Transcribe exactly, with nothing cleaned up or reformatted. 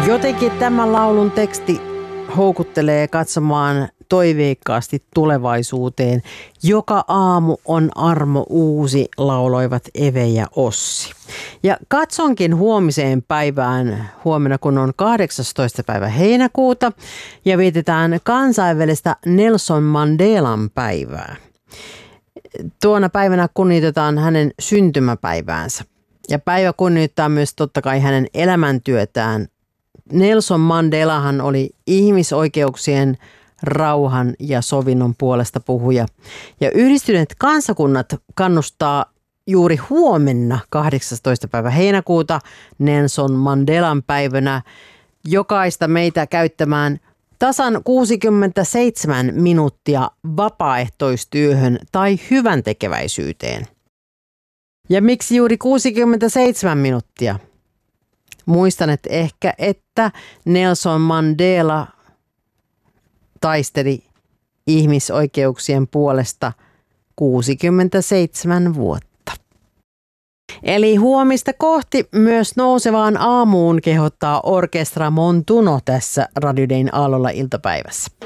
Jotenkin tämä laulun teksti houkuttelee katsomaan toiveikkaasti tulevaisuuteen. Joka aamu on armo uusi, lauloivat Eve ja Ossi. Ja katsonkin huomiseen päivään huomenna, kun on kahdeksastoista päivä heinäkuuta ja vietetään kansainvälistä Nelson Mandelan päivää. Tuona päivänä kunnioitetaan hänen syntymäpäiväänsä ja päivä kunnioittaa myös totta kai hänen elämäntyötään. Nelson Mandelahan oli ihmisoikeuksien, rauhan ja sovinnon puolesta puhuja. Ja Yhdistyneet kansakunnat kannustaa juuri huomenna kahdeksastoista päivä heinäkuuta Nelson Mandelan päivänä jokaista meitä käyttämään tasan kuusikymmentäseitsemän minuuttia vapaaehtoistyöhön tai hyväntekeväisyyteen. Ja miksi juuri kuusikymmentäseitsemän minuuttia? Muistanet ehkä, että Nelson Mandela taisteli ihmisoikeuksien puolesta kuusikymmentäseitsemän vuotta. Eli huomista kohti myös nousevaan aamuun kehottaa Orkestra Montuno tässä Radio Dayn aallolla iltapäivässä.